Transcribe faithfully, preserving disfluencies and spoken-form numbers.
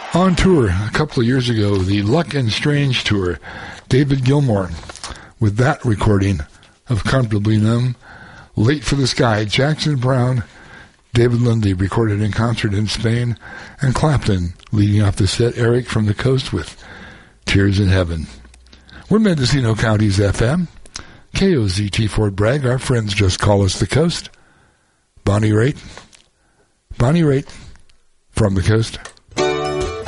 On tour a couple of years ago, the Luck and Strange tour, David Gilmour, with that recording of Comfortably Numb. Late for the Sky, Jackson Browne, David Lundy recorded in concert in Spain, and Clapton leading off the set, Eric from the Coast with Tears in Heaven. We're Mendocino County's F M, K O Z T Fort Bragg. Our friends just call us the Coast. Bonnie Raitt, Bonnie Raitt from the Coast.